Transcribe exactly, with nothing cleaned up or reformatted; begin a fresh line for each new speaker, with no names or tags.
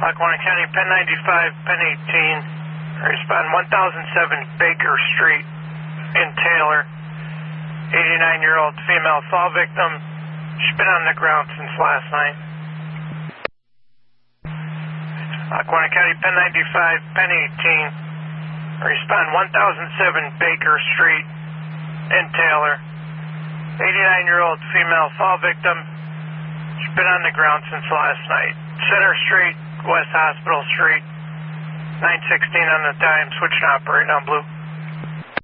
Lackawanna County, Penn ninety-five, Penn eighteen. Respond one thousand seven Baker Street in Taylor. eighty-nine-year-old female fall victim. She's been on the ground since last night. Lackawanna County, Penn ninety-five, Penn eighteen. Respond one thousand seven Baker Street in Taylor. eighty-nine-year-old female fall victim. She's been on the ground since last night. Center Street, West Hospital Street. nine sixteen on the dime. Switching operator on blue.